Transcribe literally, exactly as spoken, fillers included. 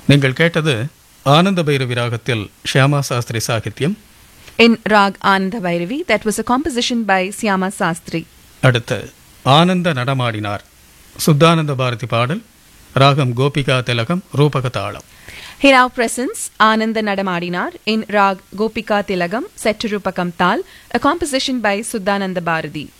நீங்கள் கேட்டது ஆனந்த பைரவி ராகத்தில் Shyama Shastri சாகித்யம். In Rag Ananda Bhairavi, that was a composition by Syama Sastri. அடுத்து ஆனந்த நடமாடினார் சுத்தானந்த பாரதி பாடல், ராகம் கோபிகா திலகம், ரூபக தாளம். He now presents Ananda Nadamadinar in Rag Gopika Tilagam, set to Rupakam Tal, a composition by Suddhananda Bharati.